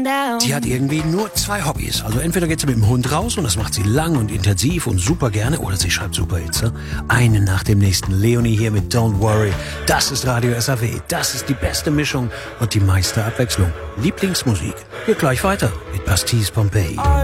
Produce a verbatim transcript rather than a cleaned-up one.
Die hat irgendwie nur zwei Hobbys. Also entweder geht sie mit dem Hund raus und das macht sie lang und intensiv und super gerne, oder sie schreibt Superhits. Ne? Einen nach dem nächsten. Leonie hier mit Don't Worry. Das ist Radio S A W. Das ist die beste Mischung und die meiste Abwechslung. Lieblingsmusik. Hier gleich weiter mit Pastis Pompeii.